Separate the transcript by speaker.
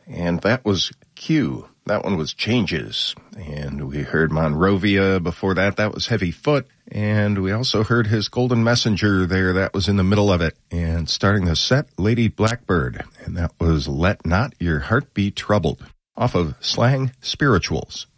Speaker 1: And that was Q. That one was Changes. And we heard Monrovia before that. That was Heavy Foot. And we also heard his Golden Messenger there. That was in the middle of it. And starting the set, Lady Blackbird. And that was Let Not Your Heart Be Troubled, off of Slang Spirituals.